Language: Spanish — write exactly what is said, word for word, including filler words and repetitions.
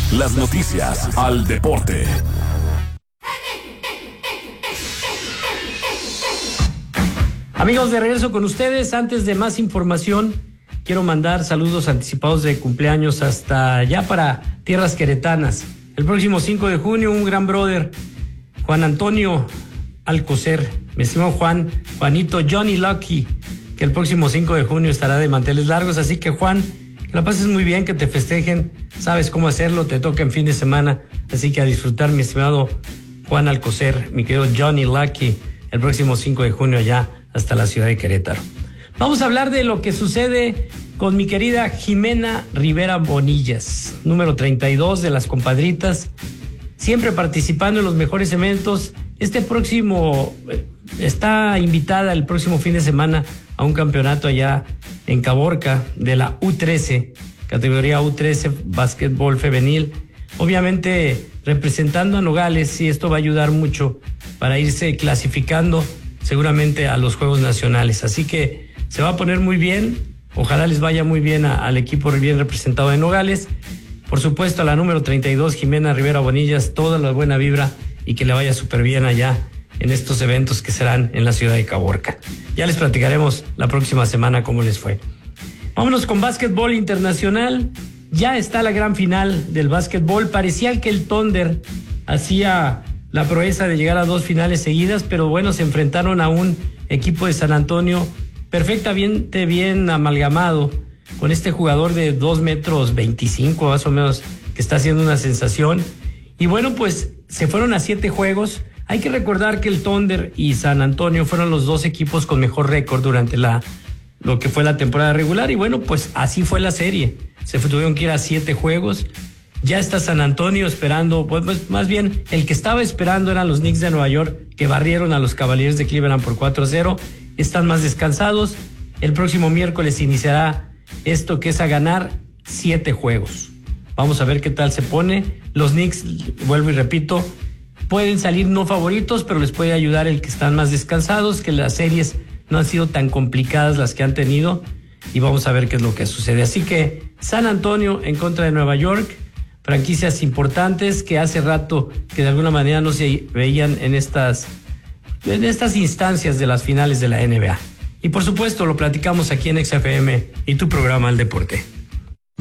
las noticias al deporte. Amigos, de regreso con ustedes. Antes de más información, quiero mandar saludos anticipados de cumpleaños hasta ya para tierras queretanas. El próximo cinco de junio, un gran brother, Juan Antonio Alcocer, mi estimado Juan, Juanito Johnny Lucky, que el próximo cinco de junio estará de manteles largos. Así que, Juan, que la pases muy bien, que te festejen, sabes cómo hacerlo, te toca en fin de semana, así que a disfrutar, mi estimado Juan Alcocer, mi querido Johnny Lucky, el próximo cinco de junio allá hasta la ciudad de Querétaro. Vamos a hablar de lo que sucede con mi querida Jimena Rivera Bonillas, número treinta y dos de las compadritas, siempre participando en los mejores eventos. Este próximo, está invitada el próximo fin de semana a un campeonato allá en Caborca de la U trece, categoría U trece, básquetbol femenil. Obviamente representando a Nogales, y esto va a ayudar mucho para irse clasificando seguramente a los Juegos Nacionales. Así que se va a poner muy bien. Ojalá les vaya muy bien a, al equipo bien representado de Nogales. Por supuesto, a la número treinta y dos, Jimena Rivera Bonillas, toda la buena vibra y que le vaya súper bien allá en estos eventos que serán en la ciudad de Caborca. Ya les platicaremos la próxima semana cómo les fue. Vámonos con básquetbol internacional. Ya está la gran final del básquetbol. Parecía que el Thunder hacía la proeza de llegar a dos finales seguidas, pero bueno, se enfrentaron a un equipo de San Antonio perfectamente bien amalgamado, con este jugador de dos metros veinticinco más o menos, que está haciendo una sensación. Y bueno, pues se fueron a siete juegos. Hay que recordar que el Thunder y San Antonio fueron los dos equipos con mejor récord durante la lo que fue la temporada regular, y bueno, pues así fue la serie. Se tuvieron que ir a siete juegos. Ya está San Antonio esperando, pues, pues más bien el que estaba esperando eran los Knicks de Nueva York, que barrieron a los Cavaliers de Cleveland por cuatro a cero. Están más descansados. El próximo miércoles iniciará esto, que es a ganar siete juegos. Vamos a ver qué tal se pone. Los Knicks, vuelvo y repito, pueden salir no favoritos, pero les puede ayudar el que están más descansados, que las series no han sido tan complicadas las que han tenido, y vamos a ver qué es lo que sucede. Así que San Antonio en contra de Nueva York, franquicias importantes que hace rato que de alguna manera no se veían en estas, en estas instancias de las finales de la N B A. Y por supuesto lo platicamos aquí en X F M y tu programa El Deporte.